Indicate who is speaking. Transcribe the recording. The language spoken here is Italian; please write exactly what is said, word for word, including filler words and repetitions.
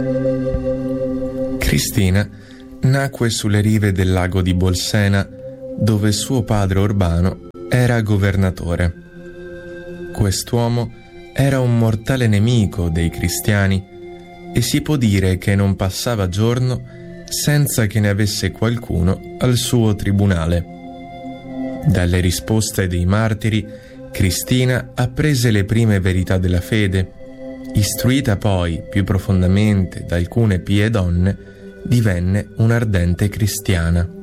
Speaker 1: Cristina nacque sulle rive del lago di Bolsena, dove suo padre Urbano era governatore. Quest'uomo era un mortale nemico dei cristiani e si può dire che non passava giorno senza che ne avesse qualcuno al suo tribunale. Dalle risposte dei martiri, Cristina apprese le prime verità della fede. Istruita poi più profondamente da alcune pie donne, divenne un'ardente cristiana.